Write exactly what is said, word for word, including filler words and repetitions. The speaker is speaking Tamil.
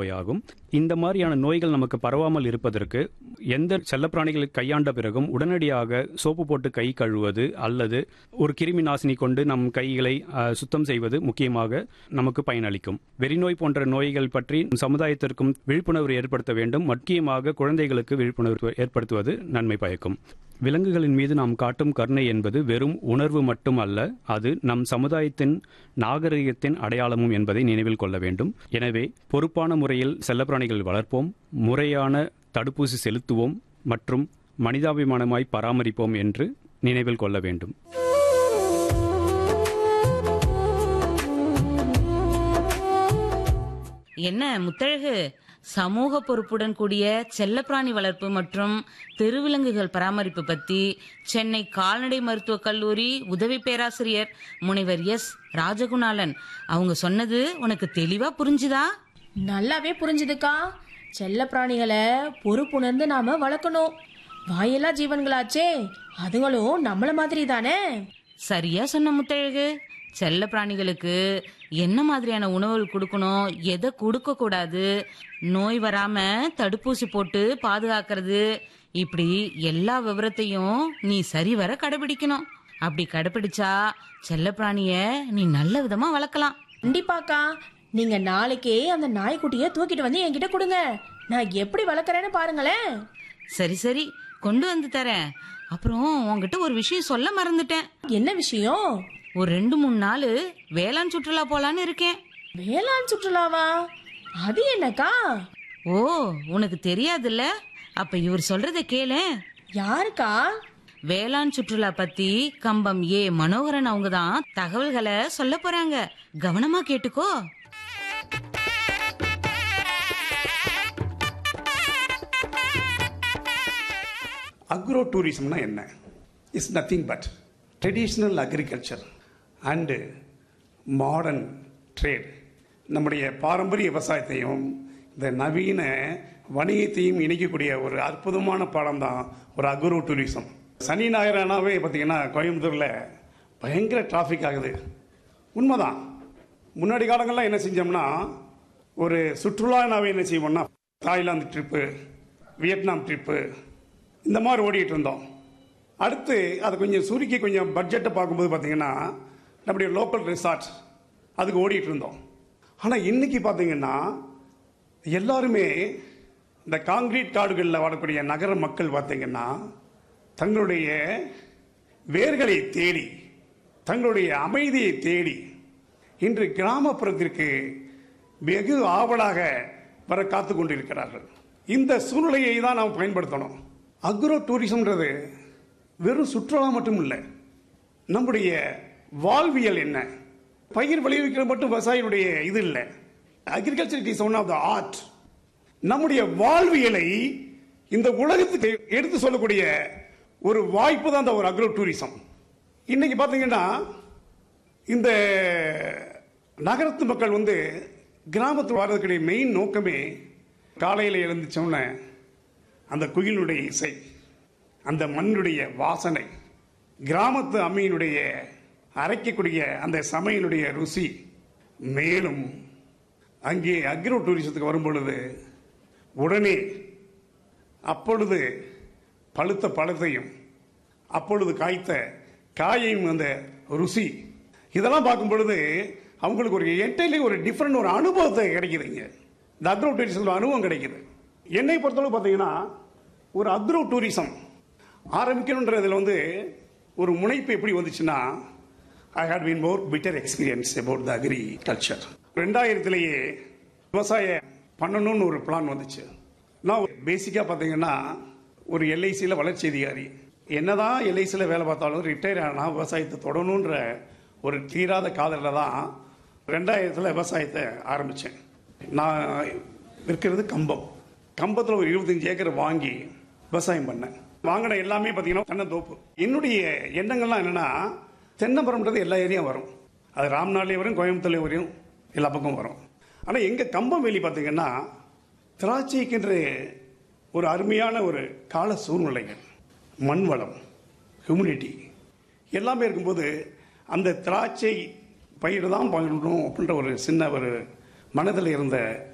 நோயாகும். இந்த மாதிரியான நோய்கள் நமக்கு பரவாமல் இருப்பதற்கு எந்த செல்லப்பிராணிகளை கையாண்ட பிறகும் உடனடியாக சோப்பு போட்டு கை கழுவுவது அல்லது ஒரு கிருமி நாசினி கொண்டு நம் கைகளை சுத்தம் செய்வது முக்கியமாக நமக்கு பயனளிக்கும். வெறிநோய் போன்ற நோய்கள் பற்றி சமுதாயத்திற்கும் விழிப்புணர்வு ஏற்படுத்த வேண்டும். முக்கியமாக குழந்தைகளுக்கு விழிப்புணர்வு ஏற்படுத்துவது நன்மை பயக்கும். விலங்குகளின் மீது நாம் காட்டும் கருணை என்பது வெறும் உணர்வு மட்டும் அல்ல, அது நம் சமுதாயத்தின் நாகரிகத்தின் அடையாளமும் என்பதை நினைவில் கொள்ள வேண்டும். எனவே பொறுப்பான முறையில் செல்லப்பிராணிகள் வளர்ப்போம், முறையான தடுப்பூசி செலுத்துவோம் மற்றும் மனிதாபிமானமாய் பராமரிப்போம் என்று நினைவில் கொள்ள வேண்டும். என்ன முத்தழகு, சமூக பொறுப்புடன் கூடிய செல்லப்பிராணி வளர்ப்பு மற்றும் தெருவிலங்குகள் பராமரிப்பு பத்தி சென்னை கால்நடை மருத்துவக் கல்லூரி உதவி பேராசிரியர் முனைவர் எஸ் ராஜகுணாலன் அவங்க சொன்னது உனக்கு தெளிவா புரிஞ்சுதா? நல்லாவே புரிஞ்சுதுக்கா. செல்ல பிராணிகளை பொறுப்புணர்ந்து நாம வளர்க்கணும். வாயெல்லா ஜீவன்களாச்சே, அதுங்களும் நம்மள மாதிரி தானே. சரியா சொன்ன முத்தழகு. செல்ல பிராணிகளுக்கு என்ன மாதிரியான உணவுகள் கொடுக்கணும், எதை கொடுக்க கூடாது, நோய் வராம தடுப்பூசி போட்டு பாதுகாக்கிறது, இப்படி எல்லா விவரத்தையும் நீ சரிவர கடைபிடிக்கணும். அப்படி கடைபிடிச்சா செல்ல பிராணிய நீ நல்ல விதமா வளர்க்கலாம். கண்டிப்பாக்கா. நீங்க நாளைக்கே அந்த நாய்க்குட்டிய தூக்கிட்டு வந்து என்கிட்ட கொடுங்க. நான் எப்படி வளர்க்கறேன்னு பாருங்களேன். சரி சரி, கொண்டு வந்து தரேன். அப்புறம் உங்ககிட்ட ஒரு விஷயம் சொல்ல மறந்துட்டேன். என்ன விஷயம்? ஒரு ரெண்டு மூணு நாள் வேளாண் சுற்றுலா போலான்னு இருக்கேன். வேளாண் சுற்றுலாவா? அது என்னக்கா? ஓ, உனக்கு தெரியாதுல்ல? அப்ப இவர் சொல்றத கேளு. யாருக்கா? வேளாண் சுற்றுலா பத்தி கம்பம் ஏ மனோகரன் அவங்க தான் தகவல்களை சொல்ல போறாங்க. கவனமா கேட்டுக்கோ. அக்ரோ டூரிசம்னா என்ன? It's nothing but traditional agriculture and modern trade. நம்முடைய பாரம்பரிய விவசாயத்தையும் இந்த நவீன வணிகத்தையும் இணைக்கக்கூடிய ஒரு அற்புதமான பாடம் தான் ஒரு அக்ரோ டூரிசம். சனி ஞாயிறானாவே பார்த்தீங்கன்னா கோயம்புத்தூரில் பயங்கர டிராஃபிக் ஆகுது. உண்மைதான். முன்னாடி காலங்கள்லாம் என்ன செஞ்சோம்னா, ஒரு சுற்றுலானாவே என்ன செய்வோம்னா தாய்லாந்து ட்ரிப்பு, வியட்நாம் ட்ரிப்பு, இந்த மாதிரி ஓடிட்டு இருந்தோம். அடுத்து அதை கொஞ்சம் சுருக்கி கொஞ்சம் பட்ஜெட்டை பார்க்கும்போது பார்த்தீங்கன்னா நம்முடைய லோக்கல் ரிசார்ட் அதுக்கு ஓடிட்டு இருந்தோம். ஆனால் இன்னைக்கு பார்த்தீங்கன்னா எல்லாருமே இந்த காங்கிரீட் காடுகளில் வாழக்கூடிய நகர மக்கள் பார்த்தீங்கன்னா தங்களுடைய வேர்களை தேடி, தங்களுடைய அமைதியை தேடி இன்று கிராமப்புறத்திற்கு வெகு ஆவலாக வர காத்து கொண்டிருக்கிறார்கள். இந்த சூழ்நிலையை தான் நாம் பயன்படுத்தணும். அக்ரோ டூரிசம்ன்றது வெறும் சுற்றுலா மட்டும் இல்லை, நம்முடைய வாழ்வியல் என்ன, பயிர் விளைவிக்கிற மட்டும் விவசாயினுடைய இது இல்லை. Agriculture is one of the art. நம்முடைய வாழ்வியலை இந்த உலகத்துக்கு எடுத்து சொல்லக்கூடிய ஒரு வாய்ப்பு தான் இந்த ஒரு அக்ரோ டூரிசம். இன்னைக்கு பார்த்தீங்கன்னா இந்த நகரத்து மக்கள் வந்து கிராமத்தில் வர்றதுக்குடைய மெயின் நோக்கமே காலையில் எழுந்துச்சோன்னே அந்த குயிலுடைய இசை, அந்த மண்ணுடைய வாசனை, கிராமத்து அம்மியினுடைய அரைக்கக்கூடிய அந்த சமையலுடைய ருசி. மேலும் அங்கே அக்ரோ டூரிசத்துக்கு வரும் பொழுது உடனே அப்பொழுது பழுத்த பழத்தையும் அப்பொழுது காய்த்த காயையும் அந்த ருசி, இதெல்லாம் பார்க்கும் பொழுது அவங்களுக்கு ஒரு என்டைலி ஒரு டிஃப்ரெண்ட் ஒரு அனுபவத்தை கிடைக்குதுங்க. இந்த அக்ரோ டூரிசம் அனுபவம் கிடைக்குது. என்னை பொறுத்தளவு பார்த்தீங்கன்னா ஒரு அக்ரோ டூரிசம் ஆரம்பிக்கணுன்றதுல வந்து ஒரு முனைப்பு எப்படி வந்துச்சுன்னா, ஐ had been more bitter experience about the agriculture. ரெண்டாயிரத்திலேயே விவசாயம் பண்ணணும்னு ஒரு பிளான் வந்துச்சு. நான் பேசிக்காக பார்த்தீங்கன்னா ஒரு எல்ஐசியில் வளர்ச்சி அதிகாரி. என்னதான் எல்ஐசியில் வேலை பார்த்தாலும் ரிட்டையர் ஆனால் விவசாயத்தை தொடணுன்ற ஒரு தீராத காதலில் தான் ரெண்டாயிரத்தில் விவசாயத்தை ஆரம்பித்தேன். நான் இருக்கிறது கம்பம். கம்பத்தில் ஒரு இருபத்தஞ்சி ஏக்கர் வாங்கி விவசாயம் பண்ணேன். வாங்கின எல்லாமே பார்த்தீங்கன்னா தென்னந்தோப்பு. என்னுடைய எண்ணங்கள்லாம் என்னென்னா, தென்னமரம்ன்றது எல்லா ஏரியாவும் வரும். அது ராம்நாள்லேயே வரும், கோயம்புத்தூர்லேயே வரும், எல்லா பக்கம் வரும். ஆனால் எங்கள் கம்பம் வேலி பார்த்தீங்கன்னா திராட்சைக்கென்று ஒரு அருமையான ஒரு கால சூழ்நிலைகள், மண் வளம், ஹியூமிடிட்டி எல்லாமே இருக்கும்போது அந்த திராட்சை பயிர் தான் பண்ணணும் அப்படின்ற ஒரு சின்ன ஒரு மனதில் இருந்த